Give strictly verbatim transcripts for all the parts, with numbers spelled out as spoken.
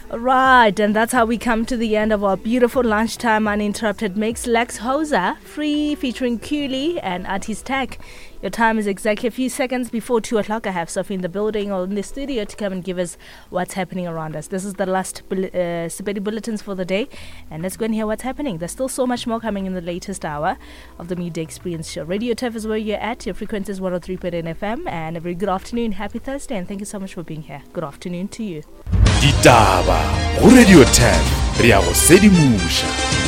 Right, and that's how we come to the end of our beautiful lunchtime uninterrupted mix. Lex Hoza, free featuring Cooley and Artist Tech. Your time is exactly a few seconds before two o'clock. I have Sophie in the building or in the studio to come and give us what's happening around us. This is the last uh, Sibeti Bulletins for the day, and let's go and hear what's happening. There's still so much more coming in the latest hour of the Midday Experience Show. Radio T F is where you're at. Your frequency is one oh three point nine F M, and a very good afternoon. Happy Thursday, and thank you so much for being here. Good afternoon to you. Ditaba go Radio T F re a go sedimusha.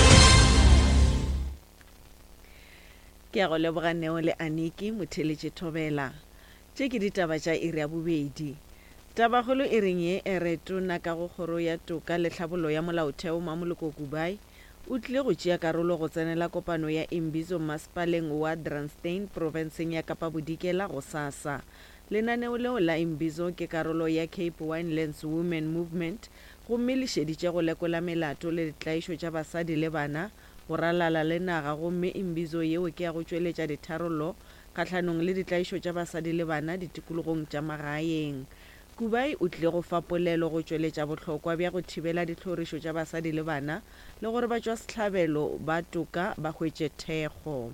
Ke a go leboga Neo le Aniki Motheletše Thobela. Tše ke ditaba tša iri ya bobedi. Tabagolo e reng ye e retona ka go kgoro ya toka le tlhabollo ya molaotheo Mamoloko Kubai o tlile go tšea karolo go tsenela kopano ya Imbizo Masepaleng wa Dransstein provinceng ya Kapa Bodikela go sasa. Lenaneo leo la Imbizo ke karolo ya Cape Winelands Women Movement gomme le šeditše go lekola melato le ditlaišo tša basadi le bana go ralala le naga gomme Imbizo yeo ke ya go tšweletša ditharollo kgatlhanong le ditlaišo tša basadi le bana ditikologong tša magaeng. Kubai o tlile go fa polelo go tšweletša bohlokwa bja go thibela ditlhorišo tša basadi le bana le gore ba tšwa sehlabelo ba toka ba hwetše thekgo.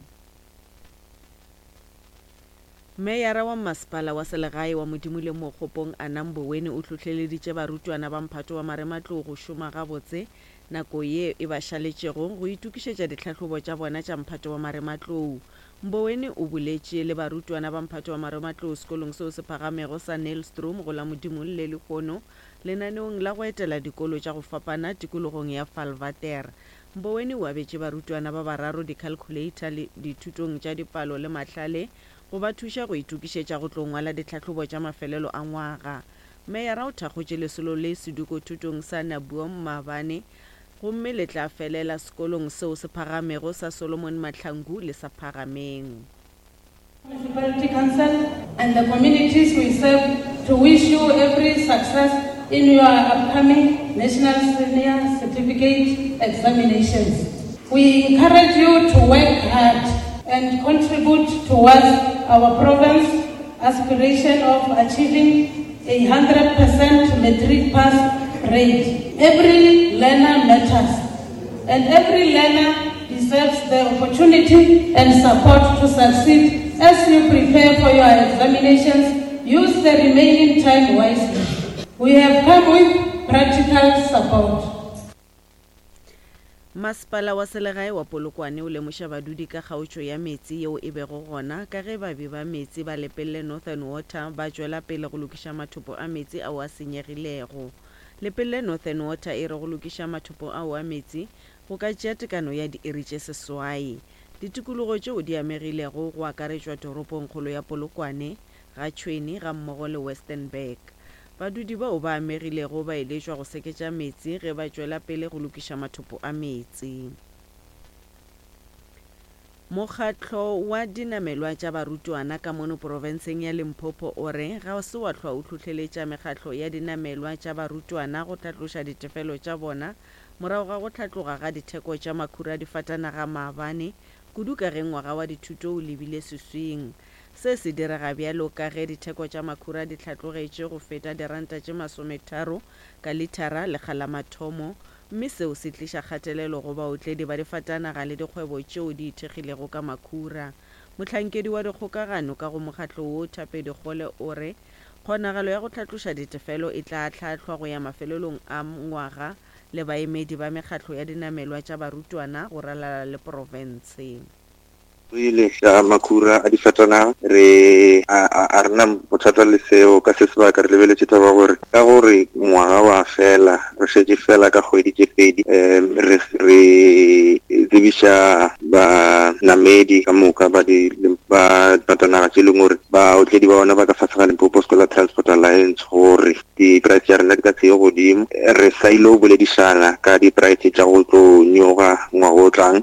Meyara wa Masepala wa selegae wa Modimo le Mokgopong Anam Mboweni o tlhotlheleditše barutwana ba Mphato wa Marematlou go šoma gabotse nako ye e ba šaletšego go itukišetša ditlhahlobo tša bona tša Mphato wa Marematlou. Mboweni o boletše le barutwana ba Mphato wa Marematlou sekolong seo se phagamego sa Nelstroom go la Modimo le Lekgono lenaneong la go etela dikolo tša go fapana tikologong ya Valvater. Mboweni o abetše barutwana ba bararo di-calculator le dithutong tša dipalo le mahlale go ba thuša go itukišetša go tlo ngwala ditlhahlobo tša mafelelo a ngwaga. Meyara o thakgotše lesolo le seduko thutong sa Nabuom Mabane gomme le tla felela sekolong seo se phagamego sa Solomon Mahlangu le sa phagameng. Municipality Council and the communities we serve to wish you every success in your upcoming National Senior Certificate examinations. We encourage you to work hard and contribute towards our province aspiration of achieving a one hundred percent metric pass rate. Every learner matters, and every learner deserves the opportunity and support to succeed. As you prepare for your examinations, use the remaining time wisely. We have come with practical support. Masepala wa selegae wa Polokwane o lemoša badudi ka kgaotšo ya metsi yeo e bego gona ka ge babe ba metsi ba Lepelle Northern Water ba tšwela pele go lokiša mathopo a metsi ao a senyegilego. Lepelle Northern Water e re go lokiša mathopo ao a metsi go ka tšea tekano ya diiri tše seswai. Ditikologo tšeo di amegilego go akaretšwa toropong kgolo ya Polokwane, ga Tšhweni ga mmogo le Westernburg. Badudi bao ba amegilego ba eletšwa go seketša metsi ge ba tšwela pele go lokiša mathopo a metsi. Mokgatlo wa dinamelwa tša barutwana ka mono porofenseng ya Limpopo o re ga se wa hlwa o tlhotlheletša mekgatlo ya dinamelwa tša barutwana go tlatloša ditefelo tša bona morago ga go tlatloga ga ditheko tša makhura difatanaga maabane kudu ka ge ngwaga wa dithuto o lebile seswing. Se se direga bjalo ka ge ditheko tša makhura di tlatlogetše go feta diranta tše masometharo ka litara lekgala mathomo, mme seo se tliša kgatelelo go baotledi ba difatanaga le dikgwebo tšeo di ithekgilego ka makhura. Mohlankedi wa dikgokagano ka go mokgatlo wo Thapedikgole o re kgonagalo ya go tlatloša ditefelo e tla hlahlwa go ya mafelelong a ngwaga le baemedi ba mekgatlo ya dinamelwa tša barutwana go ralala le porofense. Ile ya makhura a difatana re a rena bothata le seo ka se sebaka re lebeletše taba gore ka gore ngwaga wa fela re šetše fela ka kgwedi tše pedi re re tsebiša ba namedi ka moka ba di ba patanaga tše leng gore ba otledi ba bona ba ka fase ga Limpopo Scholar Transport Alliance gore di-price tša rena di ka tseo godimo re sa ile go boledišana ka di-price tša go tlo nyoga ngwaga o tlang.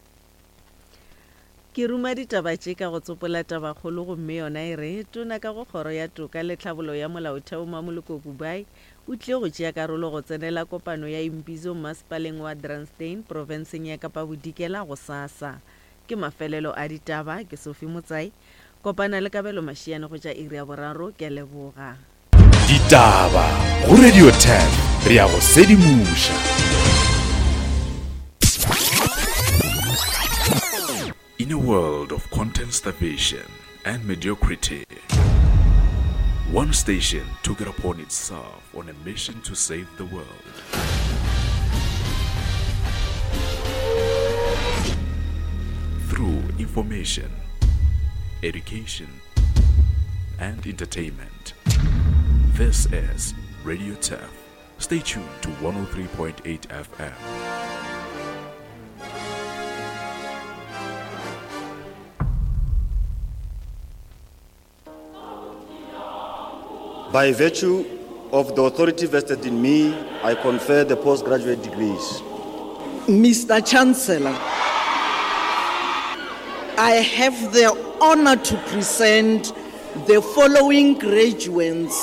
Ke ruma ditaba tše ka go tsopola tabakgolo gomme yona e re tona ka go kgoro ya toka le tlhabollo ya molaotheo Mamoloko Kubai o tlile go tšea karolo go tsenela kopano ya Imbizo Masepaleng wa Dransstein provinceng ya Kapa Bodikela go sasa. Ke mafelelo a ditaba ke Sophie Motsai kopana le Kabelo Mashiane go tša iri ya boraro ke a leboga. Ditaba go Radio T F re a go sedimuša. In a world of content starvation and mediocrity, one station took it upon itself on a mission to save the world. Through information, education, and entertainment. This is Radio T E F. Stay tuned to one oh three point eight F M. By virtue of the authority vested in me, I confer the postgraduate degrees. Mister Chancellor, I have the honor to present the following graduates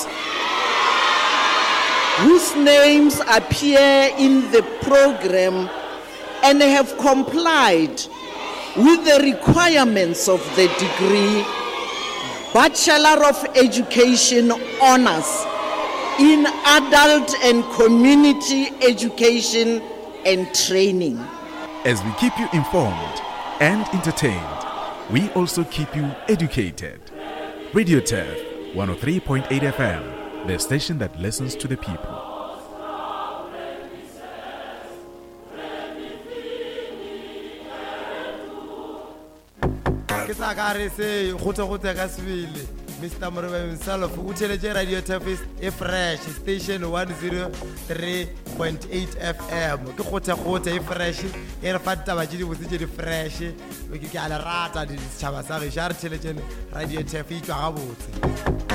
whose names appear in the program and have complied with the requirements of the degree Bachelor of Education Honors in Adult and Community Education and Training. As we keep you informed and entertained, we also keep you educated. Radio T E F, one oh three point eight F M, the station that listens to the people. Mister Morwe himself, Uteleje Radio T E F is fresh, station one oh three point eight F M. Ke khothe khothe e fresh, e re fata ba di botse di fresh. We ke ke ala rata di tshaba sa re ja re Teleje Radio T E F e tswa ga botse.